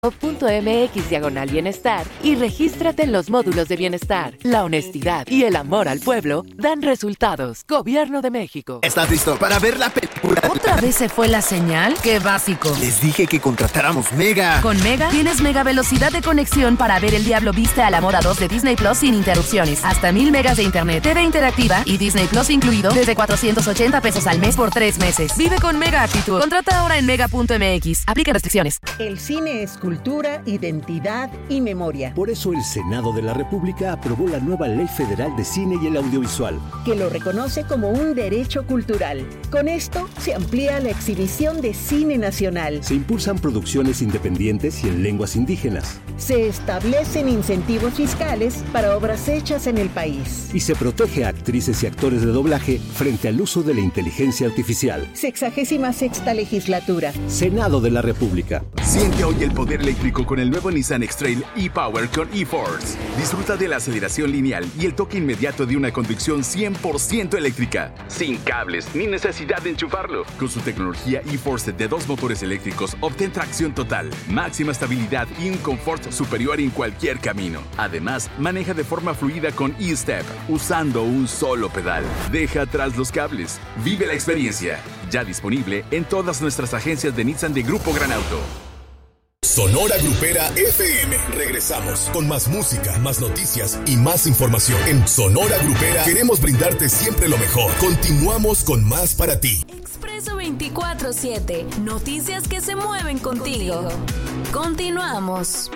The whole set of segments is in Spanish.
.mx/bienestar y regístrate en los módulos de bienestar. La honestidad y el amor al pueblo dan resultados. Gobierno de México. ¿Estás listo para ver la película? ¿Otra vez se fue la señal? ¡Qué básico! Les dije que contratáramos Mega. Con Mega tienes mega velocidad de conexión para ver El Diablo Viste a la Moda 2 de Disney Plus sin interrupciones. Hasta 1000 megas de internet, TV interactiva y Disney Plus incluido desde $480 al mes por 3 meses. Vive con Mega actitud. Contrata ahora en mega.mx. Aplica restricciones. El cine es cultura, identidad y memoria. Por eso el Senado de la República aprobó la nueva Ley Federal de Cine y el Audiovisual, que lo reconoce como un derecho cultural. Con esto se amplía la exhibición de cine nacional. Se impulsan producciones independientes y en lenguas indígenas. Se establecen incentivos fiscales para obras hechas en el país. Y se protege a actrices y actores de doblaje frente al uso de la inteligencia artificial. 66ª legislatura. Senado de la República. Siente hoy el poder eléctrico con el nuevo Nissan X-Trail e-Power con e-Force. Disfruta de la aceleración lineal y el toque inmediato de una conducción 100% eléctrica. Sin cables ni necesidad de enchufarlo. Con su tecnología e-Force de 2 motores eléctricos, obtén tracción total, máxima estabilidad y un confort superior en cualquier camino. Además, maneja de forma fluida con e-Step, usando un solo pedal. Deja atrás los cables. Vive la experiencia. Ya disponible en todas nuestras agencias de Nissan de Grupo Gran Auto. Sonora Grupera FM. Regresamos con más música, más noticias y más información. En Sonora Grupera queremos brindarte siempre lo mejor. Continuamos con más para ti. Expreso 24/7. Noticias que se mueven contigo. Continuamos.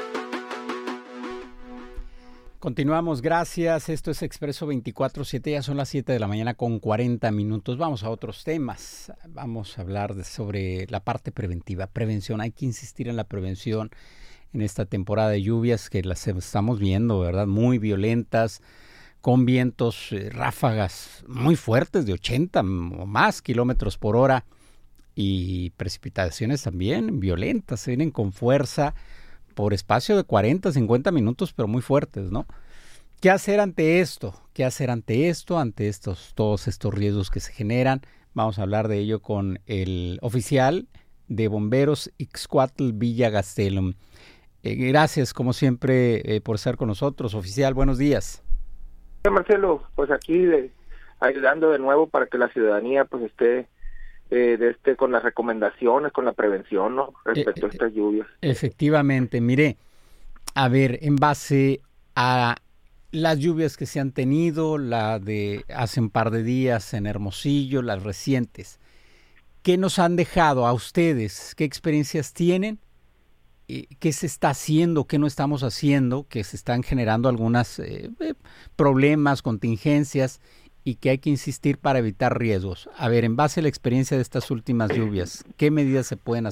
Continuamos, gracias. Esto es Expreso 24/7, ya son las 7 de la mañana con 40 minutos. Vamos a otros temas. Vamos a hablar sobre la parte preventiva, prevención. Hay que insistir en la prevención en esta temporada de lluvias que las estamos viendo, ¿verdad? Muy violentas, con vientos, ráfagas muy fuertes de 80 o más kilómetros por hora y precipitaciones también violentas, se vienen con fuerza por espacio de 40, 50 minutos, pero muy fuertes, ¿no? ¿Qué hacer ante esto? Ante todos estos riesgos que se generan? Vamos a hablar de ello con el oficial de bomberos Ixcuatl Villa Gastelum. Gracias, como siempre, por estar con nosotros. Oficial, buenos días. Marcelo, pues aquí ayudando de nuevo para que la ciudadanía pues esté con las recomendaciones, con la prevención, ¿no? Respecto a estas lluvias. Efectivamente, mire, a ver, en base a las lluvias que se han tenido, la de hace un par de días en Hermosillo, las recientes, ¿qué nos han dejado a ustedes? ¿Qué experiencias tienen? ¿Qué se está haciendo? ¿Qué no estamos haciendo? Que se están generando algunos problemas, contingencias, y que hay que insistir para evitar riesgos. A ver, en base a la experiencia de estas últimas lluvias, ¿qué medidas se pueden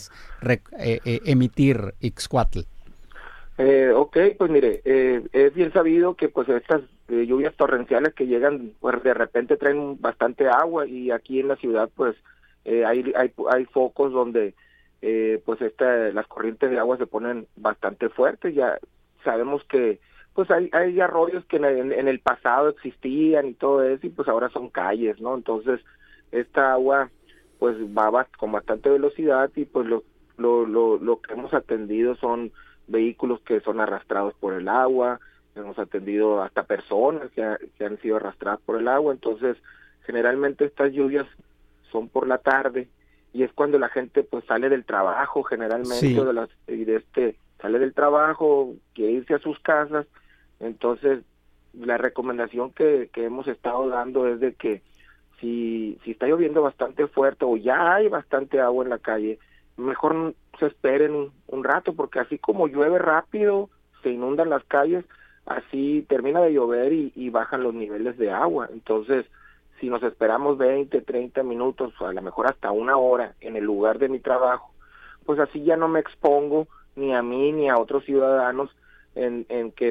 emitir, Ixcuatl? Ok, pues mire, es bien sabido que pues estas lluvias torrenciales que llegan, pues de repente traen bastante agua, y aquí en la ciudad pues hay focos donde pues las corrientes de agua se ponen bastante fuertes. Ya sabemos que pues hay arroyos que en el pasado existían y todo eso, y pues ahora son calles, ¿no? Entonces esta agua pues va con bastante velocidad, y pues lo que hemos atendido son vehículos que son arrastrados por el agua, hemos atendido hasta personas que han sido arrastradas por el agua. Entonces generalmente estas lluvias son por la tarde, y es cuando la gente pues sale del trabajo generalmente, sí. Sale del trabajo, quiere irse a sus casas. Entonces la recomendación que hemos estado dando es de que si está lloviendo bastante fuerte o ya hay bastante agua en la calle, mejor se esperen un rato, porque así como llueve rápido, se inundan las calles, así termina de llover y bajan los niveles de agua. Entonces, si nos esperamos 20, 30 minutos, o a lo mejor hasta 1 hora en el lugar de mi trabajo, pues así ya no me expongo ni a mí ni a otros ciudadanos en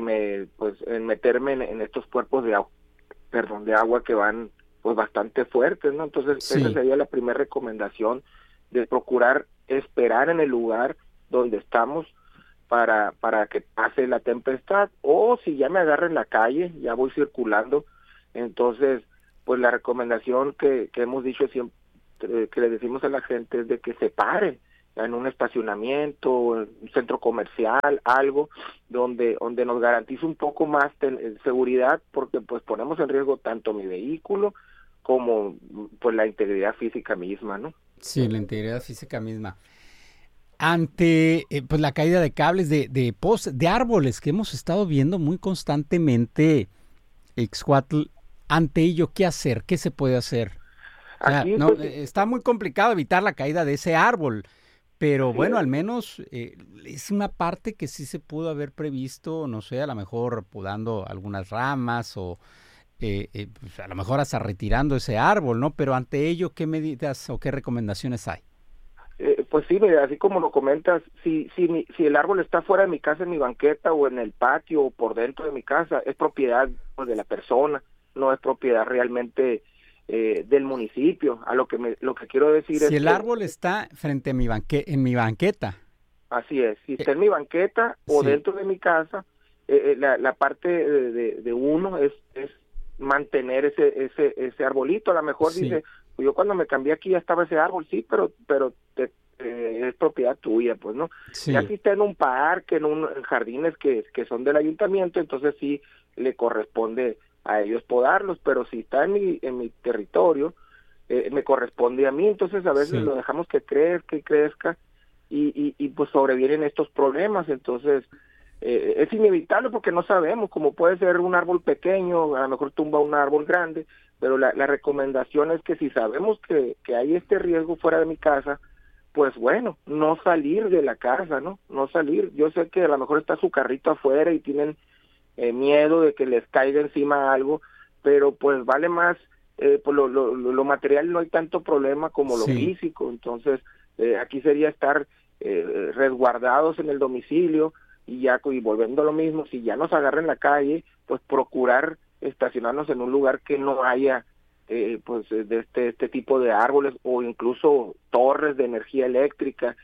meterme en estos cuerpos de agua que van pues bastante fuertes, ¿no? Entonces sí. Esa sería la primera recomendación, de procurar esperar en el lugar donde estamos para que pase la tempestad, o si ya me agarra en la calle, ya voy circulando, entonces pues la recomendación que hemos dicho siempre, que le decimos a la gente, es de que se paren en un estacionamiento, en un centro comercial, algo donde nos garantice un poco más seguridad, porque pues ponemos en riesgo tanto mi vehículo como pues la integridad física misma, ¿no? Sí, la integridad física misma. Ante pues la caída de cables, de postes, de árboles que hemos estado viendo muy constantemente, Ixcuatl, ante ello, ¿qué hacer? ¿Qué se puede hacer? O sea, Aquí, no, pues, está muy complicado evitar la caída de ese árbol, pero bueno, al menos es una parte que sí se pudo haber previsto, no sé, a lo mejor podando algunas ramas o pues a lo mejor hasta retirando ese árbol, ¿no? Pero ante ello, ¿qué medidas o qué recomendaciones hay? Pues sí, mira, así como lo comentas, si el árbol está fuera de mi casa, en mi banqueta o en el patio o por dentro de mi casa, es propiedad pues, de la persona, no es propiedad realmente del municipio. A lo que quiero decir es si el árbol está frente a en mi banqueta. Así es, si está en mi banqueta o dentro de mi casa, la parte de uno es mantener ese arbolito. A lo mejor dice, pues yo cuando me cambié aquí ya estaba ese árbol, sí, pero es propiedad tuya, pues, ¿no? Sí. Ya si está en un parque, en jardines que son del ayuntamiento, entonces sí le corresponde a ellos podarlos, pero si está en mi territorio, me corresponde a mí, entonces a veces lo dejamos que crezca y pues sobrevienen estos problemas. Entonces es inevitable porque no sabemos, como puede ser un árbol pequeño, a lo mejor tumba un árbol grande, pero la recomendación es que si sabemos que hay este riesgo fuera de mi casa, pues bueno, no salir de la casa, ¿no? No salir. Yo sé que a lo mejor está su carrito afuera y tienen miedo de que les caiga encima algo, pero pues vale más, pues lo material no hay tanto problema como lo físico. Entonces aquí sería estar resguardados en el domicilio y volviendo a lo mismo, si ya nos agarra en la calle, pues procurar estacionarnos en un lugar que no haya pues de este tipo de árboles o incluso torres de energía eléctrica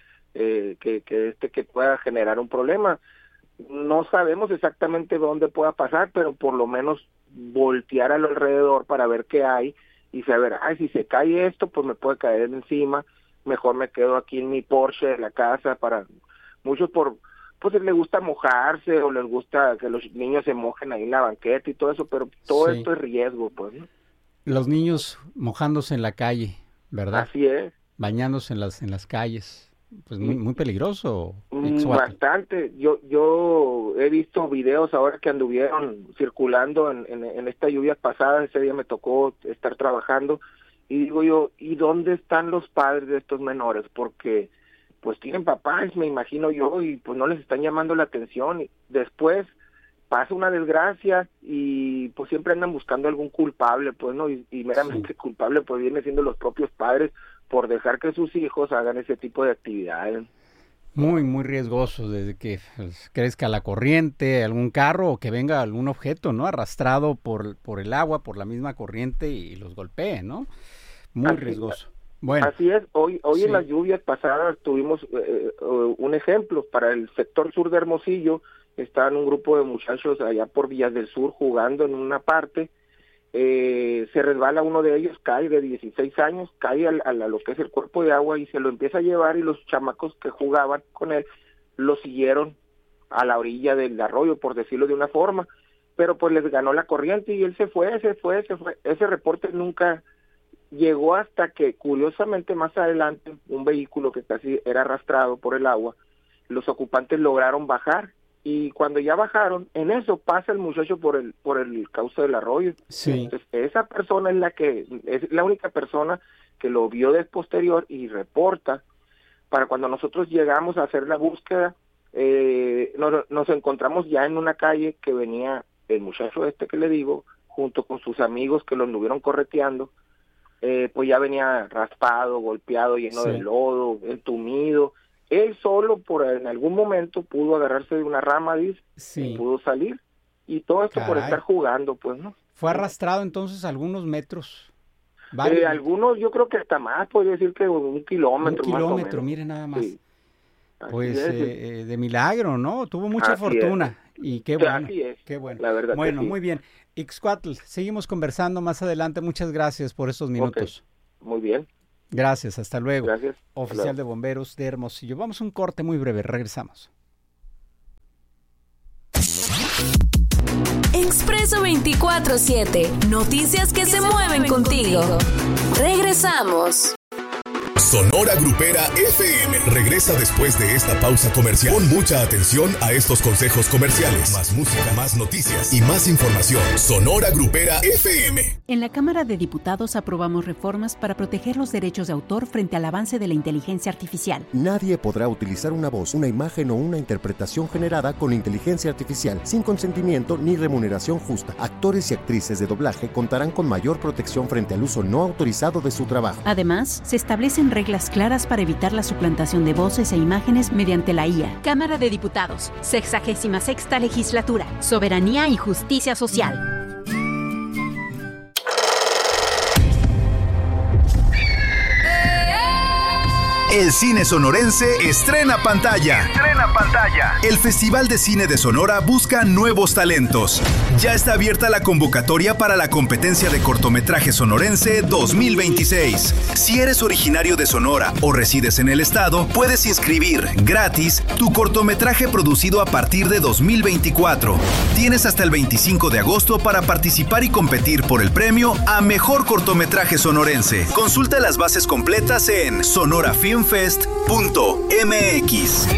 que pueda generar un problema. No sabemos exactamente dónde pueda pasar, pero por lo menos voltear a lo alrededor para ver qué hay y saber, si se cae esto, pues me puede caer encima, mejor me quedo aquí en mi porche de la casa. Para muchos pues les gusta mojarse o les gusta que los niños se mojen ahí en la banqueta y todo eso, pero todo esto es riesgo, pues, ¿no? Los niños mojándose en la calle, ¿verdad? Así es. Bañándose en las calles. Pues muy peligroso. Bastante. Yo he visto videos ahora que anduvieron circulando en estas lluvias pasadas. Ese día me tocó estar trabajando y digo yo, ¿y dónde están los padres de estos menores? Porque pues tienen papás, me imagino yo, y pues no les están llamando la atención. Y después pasa una desgracia y pues siempre andan buscando algún culpable, pues, ¿no? Y meramente culpable pues viene siendo los propios padres por dejar que sus hijos hagan ese tipo de actividades. Muy riesgoso, desde que crezca la corriente, algún carro o que venga algún objeto, ¿no? Arrastrado por el agua, por la misma corriente y los golpee, ¿no? Muy riesgoso. Bueno. Así es, hoy en las lluvias pasadas tuvimos un ejemplo para el sector sur de Hermosillo. Estaban un grupo de muchachos allá por Villas del Sur jugando en una parte. Se resbala uno de ellos, cae de 16 años, cae a lo que es el cuerpo de agua y se lo empieza a llevar, y los chamacos que jugaban con él lo siguieron a la orilla del arroyo, por decirlo de una forma, pero pues les ganó la corriente y él se fue. Ese reporte nunca llegó hasta que, curiosamente, más adelante, un vehículo que casi era arrastrado por el agua, los ocupantes lograron bajar. Y cuando ya bajaron, en eso pasa el muchacho por el cauce del arroyo. Sí. Entonces, esa persona es la única persona que lo vio de posterior y reporta. Para cuando nosotros llegamos a hacer la búsqueda, nos encontramos ya en una calle que venía el muchacho que le digo, junto con sus amigos que lo anduvieron correteando, pues ya venía raspado, golpeado, lleno de lodo, entumido. Él solo en algún momento pudo agarrarse de una rama y pudo salir. Y todo esto por estar jugando, pues, ¿no? Fue arrastrado entonces algunos metros. Algunos, yo creo que hasta más, podría decir que 1 kilómetro. 1 kilómetro, mire nada más. Sí. Pues de milagro, ¿no? Tuvo mucha fortuna. Y qué bueno, qué bueno. La verdad. Bueno, muy bien. Ixcuatl, seguimos conversando más adelante. Muchas gracias por estos minutos. Okay. Muy bien. Gracias, hasta luego. Gracias. Oficial de Bomberos de Hermosillo. Vamos a un corte muy breve, regresamos. Expreso 24/7. Noticias que se mueven contigo. Regresamos. Sonora Grupera FM regresa después de esta pausa comercial. Pon mucha atención a estos consejos comerciales. Más música, más noticias y más información. Sonora Grupera FM. En la Cámara de Diputados aprobamos reformas para proteger los derechos de autor frente al avance de la inteligencia artificial. Nadie podrá utilizar una voz, una imagen o una interpretación generada con inteligencia artificial sin consentimiento ni remuneración justa. Actores y actrices de doblaje contarán con mayor protección frente al uso no autorizado de su trabajo. Además, se establecen reglas claras para evitar la suplantación de voces e imágenes mediante la IA. Cámara de Diputados, 66ª Legislatura, Soberanía y Justicia Social. El cine sonorense estrena pantalla. El Festival de Cine de Sonora busca nuevos talentos. Ya está abierta la convocatoria para la competencia de cortometraje sonorense 2026. Si eres originario de Sonora o resides en el estado, puedes inscribir gratis tu cortometraje producido a partir de 2024. Tienes hasta el 25 de agosto para participar y competir por el premio a Mejor Cortometraje Sonorense. Consulta las bases completas en sonorafilmfest.mx.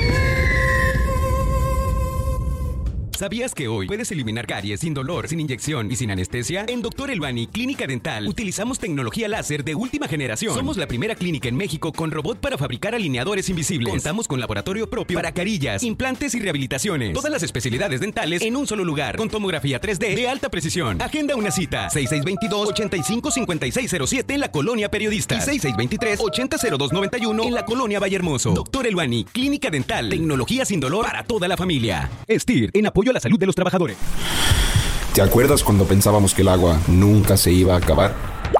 ¿Sabías que hoy puedes eliminar caries sin dolor, sin inyección y sin anestesia? En Dr. Elbani Clínica Dental utilizamos tecnología láser de última generación. Somos la primera clínica en México con robot para fabricar alineadores invisibles. Contamos con laboratorio propio para carillas, implantes y rehabilitaciones. Todas las especialidades dentales en un solo lugar, con tomografía 3D de alta precisión. Agenda una cita, 6622-855607 en la Colonia Periodista y 6623-800291 en la Colonia Vallehermoso. Dr. Elbani Clínica Dental, tecnología sin dolor para toda la familia. STIR, en apoyo a la salud de los trabajadores. ¿Te acuerdas cuando pensábamos que el agua nunca se iba a acabar?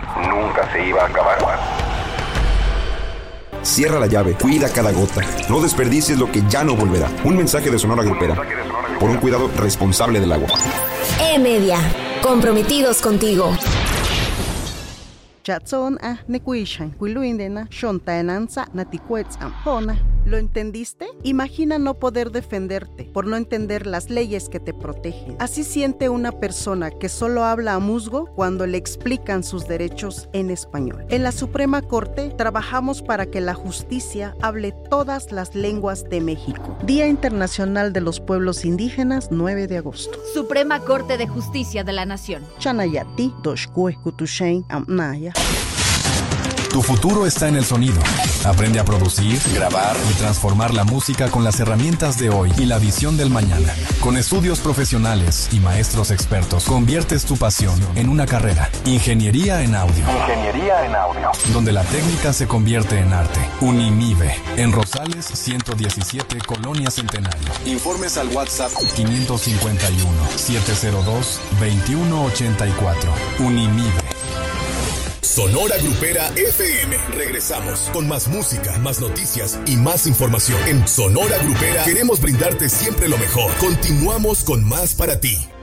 Cierra la llave, cuida cada gota. No desperdicies lo que ya no volverá. Un mensaje de Sonora Grupera. Por un cuidado responsable del agua. E-Media. Comprometidos contigo. ¿Lo entendiste? Imagina no poder defenderte por no entender las leyes que te protegen. Así siente una persona que solo habla a musgo cuando le explican sus derechos en español. En la Suprema Corte trabajamos para que la justicia hable todas las lenguas de México. Día Internacional de los Pueblos Indígenas, 9 de agosto. Suprema Corte de Justicia de la Nación. Chanayati, Doshkue, Kutushain, Amnaya. Tu futuro está en el sonido. Aprende a producir, grabar y transformar la música con las herramientas de hoy y la visión del mañana. Con estudios profesionales y maestros expertos, conviertes tu pasión en una carrera. Ingeniería en audio. Donde la técnica se convierte en arte. Unimive, en Rosales 117, Colonia Centenario. Informes al WhatsApp 551-702-2184. Unimive. Sonora Grupera FM. Regresamos con más música, más noticias y más información. En Sonora Grupera queremos brindarte siempre lo mejor. Continuamos con más para ti.